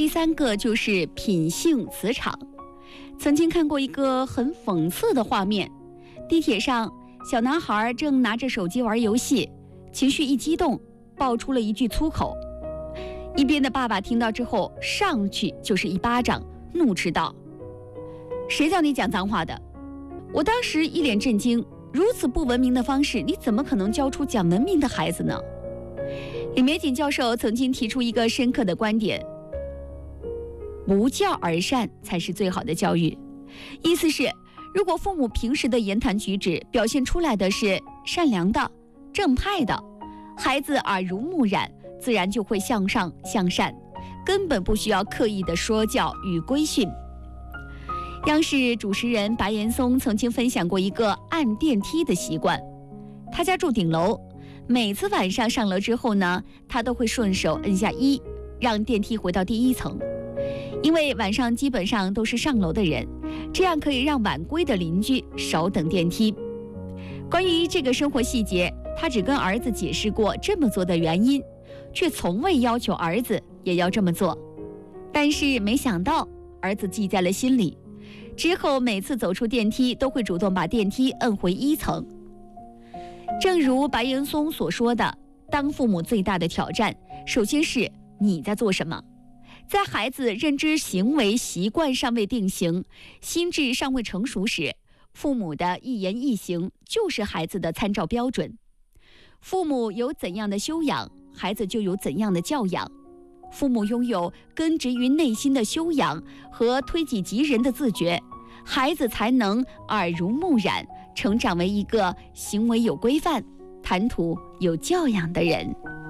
第3个就是品性磁场。曾经看过一个很讽刺的画面，地铁上小男孩正拿着手机玩游戏，情绪一激动，爆出了一句粗口。一边的爸爸听到之后，上去就是一巴掌，怒斥道：“谁叫你讲脏话的？”我当时一脸震惊，如此不文明的方式，你怎么可能教出讲文明的孩子呢？李玫瑾教授曾经提出一个深刻的观点：不教而善才是最好的教育。意思是，如果父母平时的言谈举止表现出来的是善良的、正派的，孩子耳濡目染，自然就会向上向善，根本不需要刻意的说教与规训。央视主持人白岩松曾经分享过一个按电梯的习惯。他家住顶楼，每次晚上上楼之后呢，他都会顺手摁下1，让电梯回到第1层。因为晚上基本上都是上楼的人，这样可以让晚归的邻居少等电梯。关于这个生活细节，他只跟儿子解释过这么做的原因，却从未要求儿子也要这么做。但是没想到儿子记在了心里，之后每次走出电梯都会主动把电梯摁回1层。正如白岩松所说的，当父母最大的挑战，首先是你在做什么。在孩子认知行为习惯尚未定型，心智尚未成熟时，父母的一言一行就是孩子的参照标准。父母有怎样的修养，孩子就有怎样的教养。父母拥有根植于内心的修养和推己及人的自觉，孩子才能耳濡目染，成长为一个行为有规范、谈吐有教养的人。